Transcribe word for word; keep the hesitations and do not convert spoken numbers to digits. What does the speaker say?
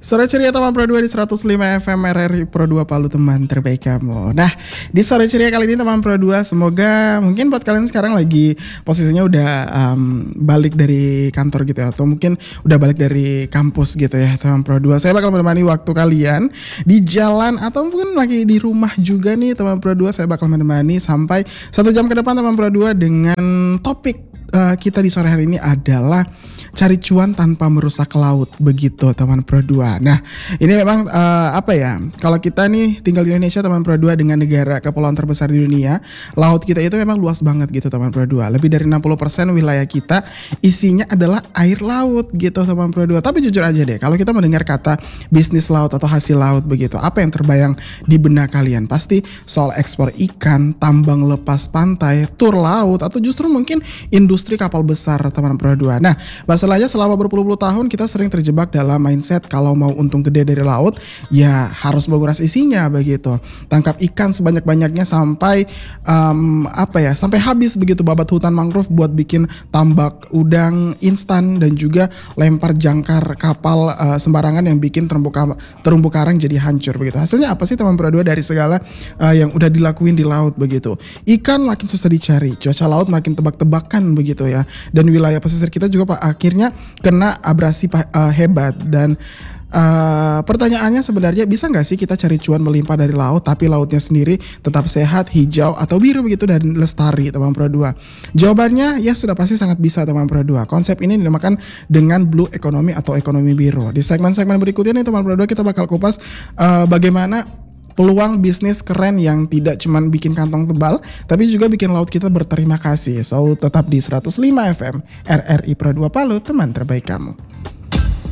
Sore ceria teman Pro dua di seratus lima F M R R I Pro dua Palu, teman terbaik kamu. Nah, di sore ceria kali ini teman Pro dua, semoga mungkin buat kalian sekarang lagi posisinya udah um, balik dari kantor gitu ya, atau mungkin udah balik dari kampus gitu ya teman Pro dua. Saya bakal menemani waktu kalian di jalan atau mungkin lagi di rumah juga nih teman Pro dua. Saya bakal menemani sampai satu jam ke depan teman Pro dua dengan topik uh, kita di sore hari ini adalah cari cuan tanpa merusak laut, begitu teman Pro dua. Nah, ini memang uh, apa ya? Kalau kita nih tinggal di Indonesia teman Pro dua, dengan negara kepulauan terbesar di dunia, laut kita itu memang luas banget gitu teman Pro dua. Lebih dari enam puluh persen wilayah kita isinya adalah air laut gitu teman Pro dua. Tapi jujur aja deh, kalau kita mendengar kata bisnis laut atau hasil laut begitu, apa yang terbayang di benak kalian? Pasti soal ekspor ikan, tambang lepas pantai, tur laut, atau justru mungkin industri kapal besar teman Pro dua. Nah, masalahnya selama berpuluh-puluh tahun kita sering terjebak dalam mindset kalau mau untung gede dari laut ya harus menguras isinya begitu. Tangkap ikan sebanyak-banyaknya sampai um, apa ya sampai habis begitu, babat hutan mangrove buat bikin tambak udang instan, dan juga lempar jangkar kapal uh, sembarangan yang bikin terumbu, terumbu karang jadi hancur begitu. Hasilnya apa sih teman Pro dua dari segala uh, yang udah dilakuin di laut begitu? Ikan makin susah dicari, cuaca laut makin tebak-tebakan begitu ya, dan wilayah pesisir kita juga pak akhirnya kena abrasi uh, hebat. Dan uh, pertanyaannya sebenarnya, bisa nggak sih kita cari cuan melimpah dari laut tapi lautnya sendiri tetap sehat, hijau atau biru begitu dan lestari teman Pro dua? Jawabannya ya sudah pasti sangat bisa teman Pro dua. Konsep ini dinamakan dengan blue economy atau ekonomi biru. Di segmen-segmen berikutnya nih teman Pro dua, kita bakal kupas uh, bagaimana peluang bisnis keren yang tidak cuma bikin kantong tebal, tapi juga bikin laut kita berterima kasih. So, tetap di seratus lima F M R R I Pro dua Palu, teman terbaik kamu.